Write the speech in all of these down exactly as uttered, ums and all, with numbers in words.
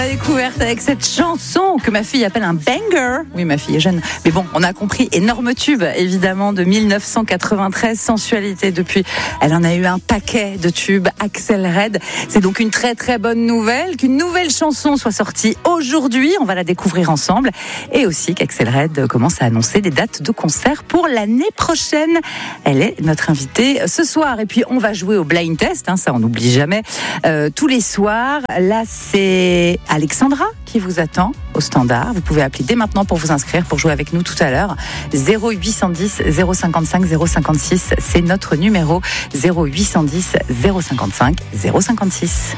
La découverte avec cette chanson que ma fille appelle un banger. Oui, ma fille est jeune. Mais bon, on a compris. Énorme tube, évidemment, de dix-neuf cent quatre-vingt-treize. Sensualité depuis. Elle en a eu un paquet de tubes. Axel Red. C'est donc une très très bonne nouvelle qu'une nouvelle chanson soit sortie aujourd'hui. On va la découvrir ensemble. Et aussi qu'Axel Red commence à annoncer des dates de concert pour l'année prochaine. Elle est notre invitée ce soir. Et puis, on va jouer au blind test. Hein, ça, on n'oublie jamais. Euh, tous les soirs. Là, c'est Alexandra qui vous attend au standard. Vous pouvez appeler dès maintenant pour vous inscrire, pour jouer avec nous tout à l'heure. zéro huit cent dix zéro cinquante-cinq zéro cinquante-six, c'est notre numéro. zéro huit cent dix zéro cinquante-cinq zéro cinquante-six.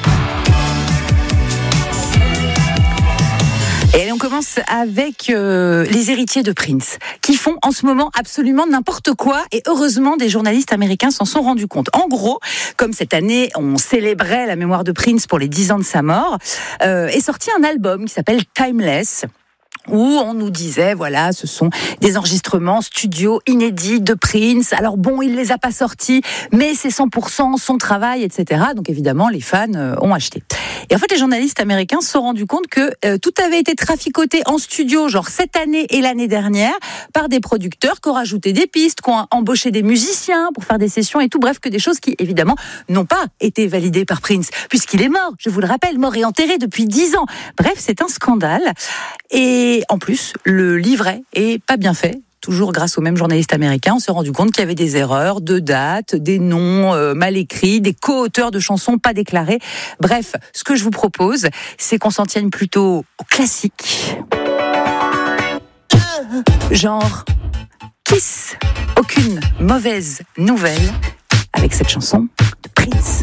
Et on commence avec euh, les héritiers de Prince, qui font en ce moment absolument n'importe quoi. Et heureusement, des journalistes américains s'en sont rendus compte. En gros, comme cette année, on célébrait la mémoire de Prince pour les dix ans de sa mort, euh, est sorti un album qui s'appelle Timeless, où on nous disait, voilà, ce sont des enregistrements studio inédits de Prince. Alors bon, il les a pas sortis, mais c'est cent pour cent son travail, et cetera. Donc évidemment, les fans euh, ont acheté. Et en fait, les journalistes américains se sont rendus compte que euh, tout avait été traficoté en studio, genre cette année et l'année dernière, par des producteurs qui ont rajouté des pistes, qui ont embauché des musiciens pour faire des sessions et tout. Bref, que des choses qui, évidemment, n'ont pas été validées par Prince, puisqu'il est mort, je vous le rappelle, mort et enterré depuis dix ans. Bref, c'est un scandale. Et en plus, le livret est pas bien fait. Toujours grâce aux mêmes journalistes américains, on s'est rendu compte qu'il y avait des erreurs de date, des noms euh, mal écrits, des co-auteurs de chansons pas déclarés. Bref, ce que je vous propose, c'est qu'on s'en tienne plutôt au classique. Genre Kiss. Aucune mauvaise nouvelle avec cette chanson de Prince.